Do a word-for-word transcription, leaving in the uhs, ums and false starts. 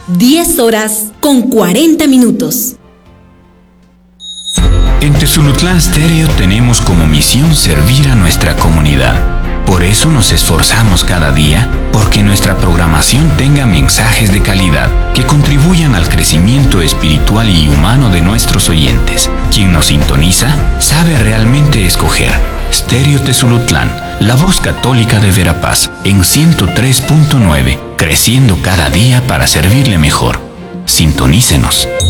diez horas con cuarenta minutos. En Tezulutlán Stereo tenemos como misión servir a nuestra comunidad. Por eso nos esforzamos cada día porque nuestra programación tenga mensajes de calidad que contribuyan al crecimiento espiritual y humano de nuestros oyentes. Quien nos sintoniza sabe realmente escoger. Stereo Tezulutlán, la voz católica de Verapaz, en ciento tres punto nueve, creciendo cada día para servirle mejor. Sintonícenos.